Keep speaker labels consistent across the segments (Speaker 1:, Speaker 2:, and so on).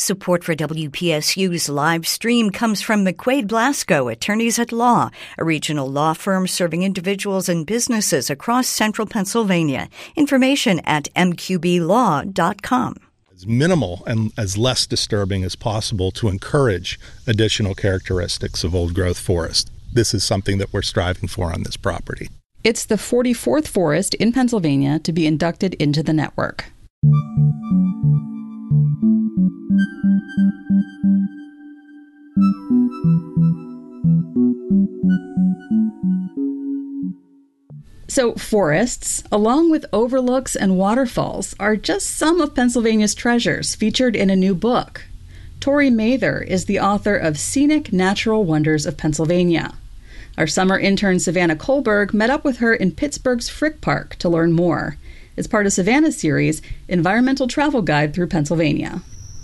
Speaker 1: Support for WPSU's live stream comes from McQuaid Blasco, Attorneys at Law, a regional law firm serving individuals and businesses across central Pennsylvania. Information at mqblaw.com.
Speaker 2: As minimal and as less disturbing as possible to encourage additional characteristics of old-growth forest. This is something that we're striving for on this property.
Speaker 3: It's the 44th forest in Pennsylvania to be inducted into the network. So forests, along with overlooks and waterfalls, are just some of Pennsylvania's treasures featured in a new book. Tori Mather is the author of Scenic Natural Wonders of Pennsylvania. Our summer intern Savannah Kohlberg met up with her in Pittsburgh's Frick Park to learn more. It's part of Savannah's series, Environmental Travel Guide Through Pennsylvania.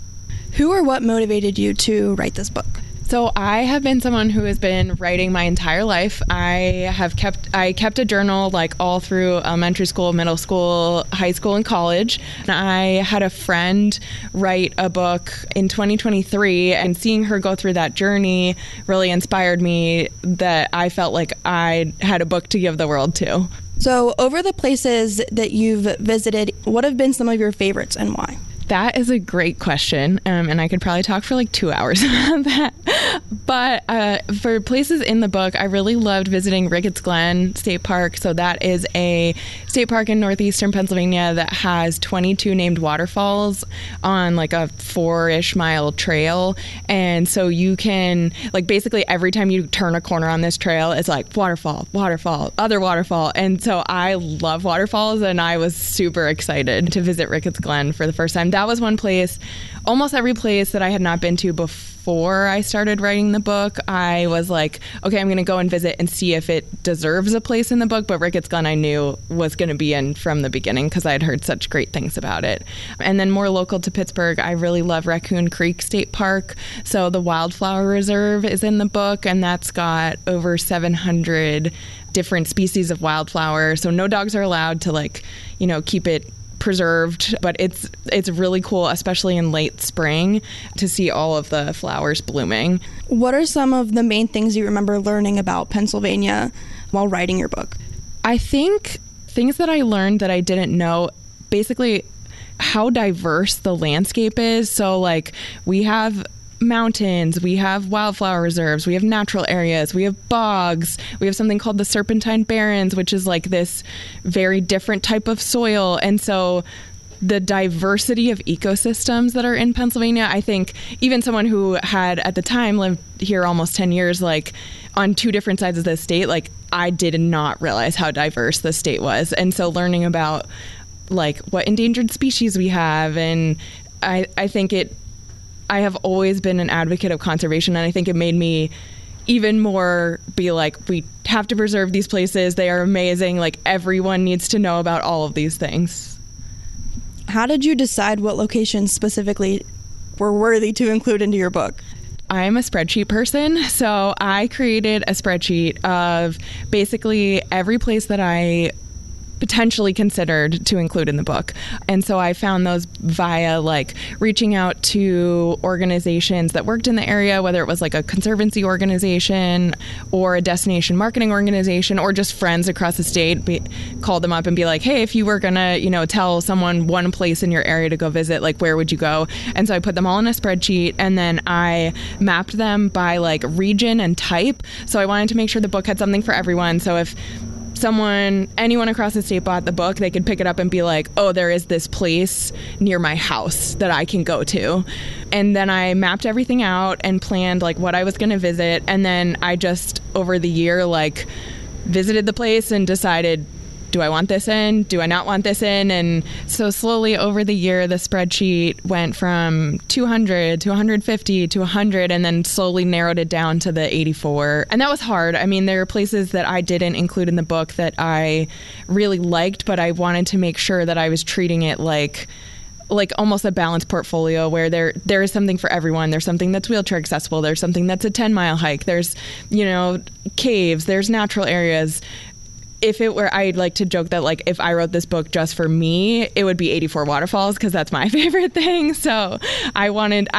Speaker 4: Who or what motivated you to write this book?
Speaker 5: So I have been someone who has been writing my entire life. I kept a journal like all through elementary school, middle school, high school, and college. And I had a friend write a book in 2023, and seeing her go through that journey really inspired me that I felt like I had a book to give the world to.
Speaker 4: So over the places that you've visited, what have been some of your favorites and why?
Speaker 5: That is a great question, and I could probably talk for like 2 hours about that. But for places in the book, I really loved visiting Ricketts Glen State Park. So that is a state park in northeastern Pennsylvania that has 22 named waterfalls on like a 4-ish mile trail. And so you can, like, basically every time you turn a corner on this trail, it's like waterfall, waterfall, other waterfall. And so I love waterfalls, and I was super excited to visit Ricketts Glen for the first time. That was one place. Almost every place that I had not been to before I started writing the book, I was like, okay, I'm going to go and visit and see if it deserves a place in the book. But Ricketts Glen I knew was going to be in from the beginning because I had heard such great things about it. And then more local to Pittsburgh, I really love Raccoon Creek State Park. So the Wildflower Reserve is in the book, and that's got over 700 different species of wildflower. So no dogs are allowed to keep it preserved, but it's really cool, especially in late spring, to see all of the flowers blooming.
Speaker 4: What are some of the main things you remember learning about Pennsylvania while writing your book?
Speaker 5: I think things that I learned that I didn't know, basically how diverse the landscape is. So like we have mountains, we have wildflower reserves, we have natural areas, we have bogs, we have something called the Serpentine Barrens, which is like this very different type of soil. And so the diversity of ecosystems that are in Pennsylvania, I think even someone who had at the time lived here almost 10 years, like on 2 different sides of the state, like I did not realize how diverse the state was. And so learning about like what endangered species we have, and I have always been an advocate of conservation, and I think it made me even more be like, we have to preserve these places. They are amazing. Like everyone needs to know about all of these things.
Speaker 4: How did you decide what locations specifically were worthy to include into your book?
Speaker 5: I'm a spreadsheet person, so I created a spreadsheet of basically every place that I potentially considered to include in the book. And so I found those via like reaching out to organizations that worked in the area, whether it was like a conservancy organization or a destination marketing organization or just friends across the state, call them up and be like, hey, if you were gonna, tell someone one place in your area to go visit, like where would you go? And so I put them all in a spreadsheet, and then I mapped them by like region and type. So I wanted to make sure the book had something for everyone. So if anyone across the state bought the book, they could pick it up and be like, oh, there is this place near my house that I can go to. And then I mapped everything out and planned like what I was going to visit. And then I just over the year visited the place and decided, do I want this in? Do I not want this in? And so slowly over the year, the spreadsheet went from 200 to 150 to 100, and then slowly narrowed it down to the 84. And that was hard. I mean, there are places that I didn't include in the book that I really liked, but I wanted to make sure that I was treating it like almost a balanced portfolio where there is something for everyone. There's something that's wheelchair accessible. There's something that's a 10-mile hike. There's, caves. There's natural areas. If it were, I'd like to joke that like if I wrote this book just for me, it would be 84 waterfalls because that's my favorite thing. So I